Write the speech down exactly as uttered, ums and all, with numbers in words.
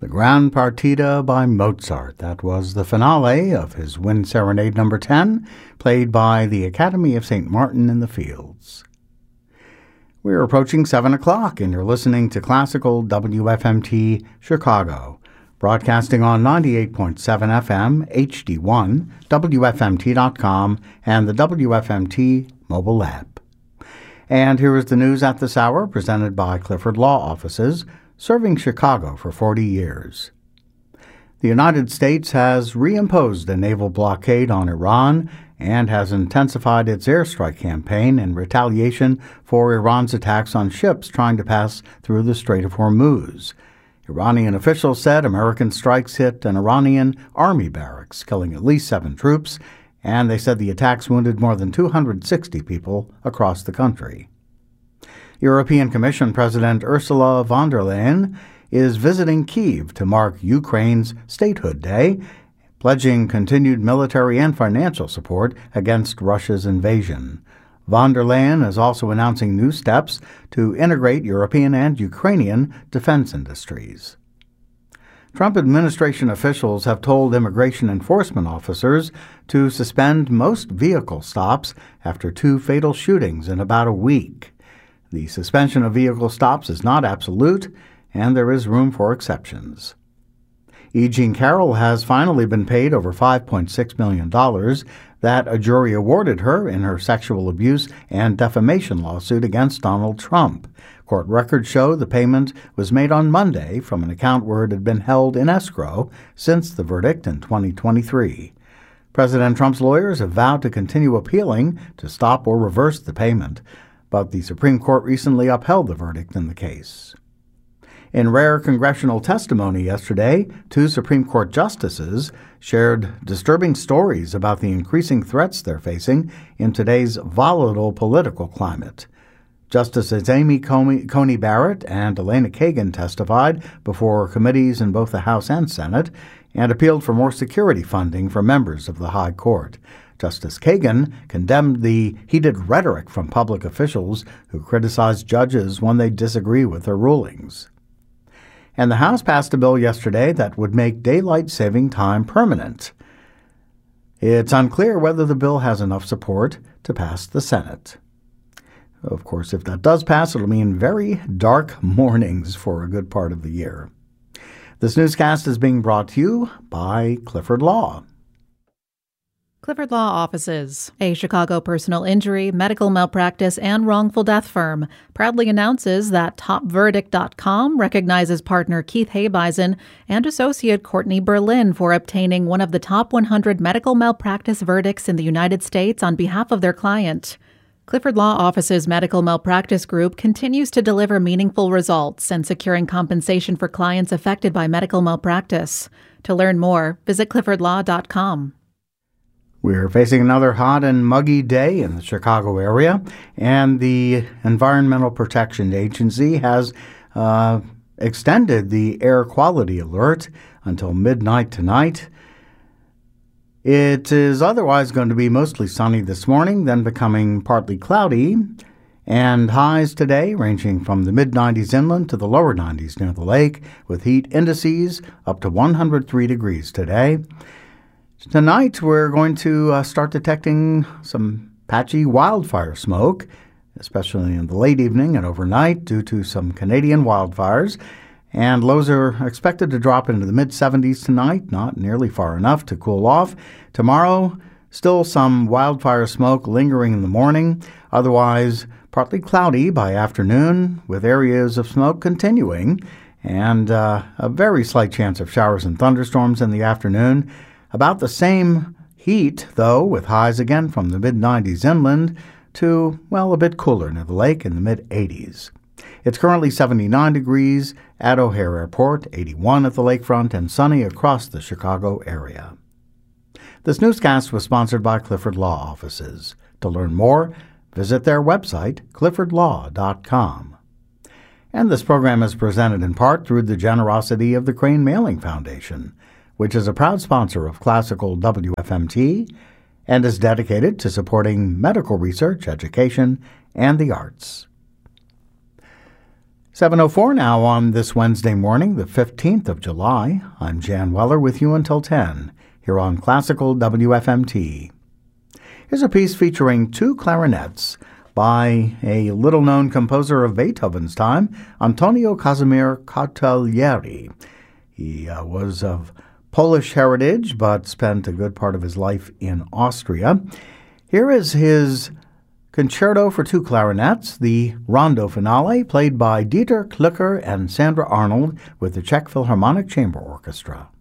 The Gran Partita by Mozart. That was the finale of his Wind Serenade number ten, played by the Academy of Saint Martin in the Fields. We're approaching seven o'clock, and you're listening to Classical W F M T Chicago, broadcasting on ninety-eight point seven F M, H D one, W F M T dot com, and the W F M T mobile app. And here is the news at this hour, presented by Clifford Law Offices, serving Chicago for forty years. The United States has reimposed a naval blockade on Iran and has intensified its airstrike campaign in retaliation for Iran's attacks on ships trying to pass through the Strait of Hormuz. Iranian officials said American strikes hit an Iranian army barracks, killing at least seven troops, and they said the attacks wounded more than two hundred sixty people across the country. European Commission President Ursula von der Leyen is visiting Kyiv to mark Ukraine's Statehood Day, pledging continued military and financial support against Russia's invasion. Von der Leyen is also announcing new steps to integrate European and Ukrainian defense industries. Trump administration officials have told immigration enforcement officers to suspend most vehicle stops after two fatal shootings in about a week. The suspension of vehicle stops is not absolute, and there is room for exceptions. E. Jean Carroll has finally been paid over five point six million dollars that a jury awarded her in her sexual abuse and defamation lawsuit against Donald Trump. Court records show the payment was made on Monday from an account where it had been held in escrow since the verdict in twenty twenty-three. President Trump's lawyers have vowed to continue appealing to stop or reverse the payment, but the Supreme Court recently upheld the verdict in the case. In rare congressional testimony yesterday, two Supreme Court justices shared disturbing stories about the increasing threats they're facing in today's volatile political climate. Justices Amy Coney Barrett and Elena Kagan testified before committees in both the House and Senate and appealed for more security funding for members of the High Court. Justice Kagan condemned the heated rhetoric from public officials who criticize judges when they disagree with their rulings. And the House passed a bill yesterday that would make daylight saving time permanent. It's unclear whether the bill has enough support to pass the Senate. Of course, if that does pass, it'll mean very dark mornings for a good part of the year. This newscast is being brought to you by Clifford Law. Clifford Law Offices, a Chicago personal injury, medical malpractice, and wrongful death firm, proudly announces that Top Verdict dot com recognizes partner Keith Habeisen and associate Courtney Berlin for obtaining one of the top one hundred medical malpractice verdicts in the United States on behalf of their client. Clifford Law Offices' medical malpractice group continues to deliver meaningful results and securing compensation for clients affected by medical malpractice. To learn more, visit Clifford Law dot com. We're facing another hot and muggy day in the Chicago area, and the Environmental Protection Agency has uh, extended the air quality alert until midnight tonight. It is otherwise going to be mostly sunny this morning, then becoming partly cloudy, and highs today ranging from the mid nineties inland to the lower nineties near the lake, with heat indices up to one hundred three degrees today. Tonight, we're going to uh, start detecting some patchy wildfire smoke, especially in the late evening and overnight due to some Canadian wildfires. And lows are expected to drop into the mid seventies tonight, not nearly far enough to cool off. Tomorrow, still some wildfire smoke lingering in the morning. Otherwise, partly cloudy by afternoon, with areas of smoke continuing, and uh, a very slight chance of showers and thunderstorms in the afternoon. About the same heat, though, with highs again from the mid nineties inland to, well, a bit cooler near the lake in the mid eighties. It's currently seventy-nine degrees at O'Hare Airport, eighty-one at the lakefront, and sunny across the Chicago area. This newscast was sponsored by Clifford Law Offices. To learn more, visit their website, Clifford Law dot com. And this program is presented in part through the generosity of the Crane Mailing Foundation, which is a proud sponsor of Classical W F M T and is dedicated to supporting medical research, education, and the arts. seven oh four now on this Wednesday morning, the fifteenth of July. I'm Jan Weller with you until ten, here on Classical W F M T. Here's a piece featuring two clarinets by a little-known composer of Beethoven's time, Antonio Casimir Cotalieri. He uh, was of Polish heritage, but spent a good part of his life in Austria. Here is his Concerto for Two Clarinets, the Rondo Finale, played by Dieter Klücker and Sandra Arnold with the Czech Philharmonic Chamber Orchestra.